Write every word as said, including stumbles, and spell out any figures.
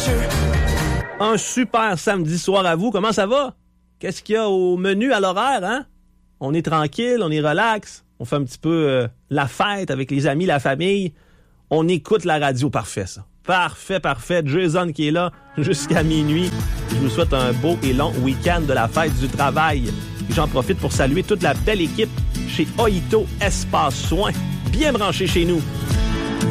Un super samedi soir à vous. Comment ça va? Qu'est-ce qu'il y a au menu à l'horaire, hein? On est tranquille, on est relax. On fait un petit peu euh, la fête avec les amis, la famille. On écoute la radio. Parfait, ça. Parfait, parfait. Jason qui est là jusqu'à minuit. Je vous souhaite un beau et long week-end de la fête du travail. Et j'en profite pour saluer toute la belle équipe chez Oito Espace Soins. Bien branché chez nous.